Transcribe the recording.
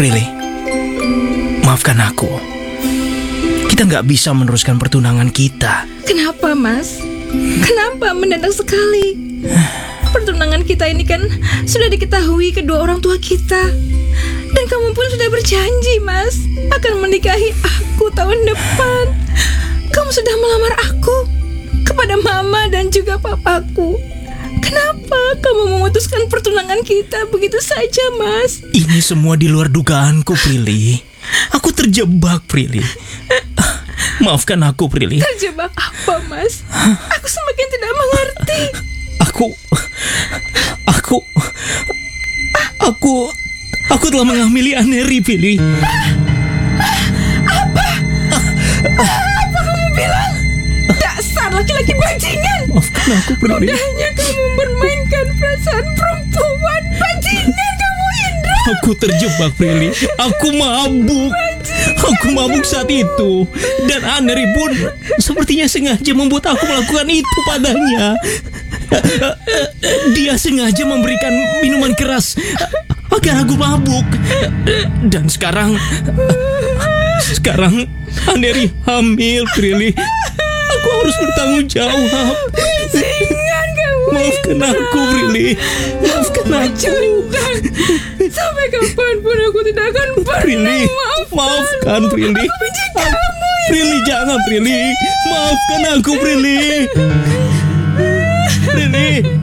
Prilly, maafkan aku. Kita nggak bisa meneruskan pertunangan kita. Kenapa, Mas? Kenapa mendadak sekali? Pertunangan kita ini kan sudah diketahui kedua orang tua kita. Dan kamu pun sudah berjanji, Mas, akan menikahi aku tahun depan. Kamu sudah melamar aku kepada mama dan juga papaku. Kenapa kamu memutuskan pertunangan kita begitu saja, Mas? Ini semua di luar dugaanku, Prilly. Aku terjebak, Prilly. Maafkan aku, Prilly. Terjebak apa, Mas? Aku semakin tidak mengerti. Aku telah menghamili Aneri, Prilly. Apa kamu bilang? Dasar laki-laki bajingan. Maafkan aku, Prilly. Mudahnya kamu mempermainkan perasaan perempuan. Bajingan kamu, Indra. Aku terjebak, Prilly. Aku mabuk. Aku mabuk saat itu. Dan Aneri pun sepertinya sengaja membuat aku melakukan itu padanya. Dia sengaja memberikan minuman keras agar aku mabuk. Dan sekarang Aneri hamil, Prilly. Aku harus bertanggung jawab. Bajingan kamu. Maafkan aku, Prilly. Maafkan aku. Sampai kapanpun aku tidak akan Prilly, pernah maafkan, Prilly. Aku benci kamu. Prilly, jangan, Prilly. Maafkan aku, Prilly. Prilly.